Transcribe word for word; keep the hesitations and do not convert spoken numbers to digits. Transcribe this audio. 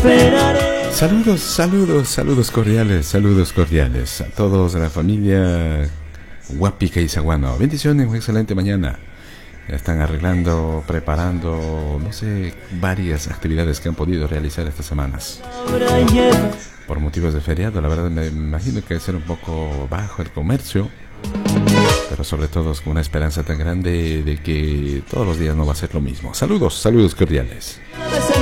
Saludos, saludos, saludos cordiales, saludos cordiales a todos de la familia Huapica y Zaguano. Bendiciones, una excelente mañana. Ya están arreglando, preparando, no sé, varias actividades que han podido realizar estas semanas. Por motivos de feriado, la verdad me imagino que debe ser un poco bajo el comercio, pero sobre todo con una esperanza tan grande de que todos los días no va a ser lo mismo. Saludos, saludos cordiales.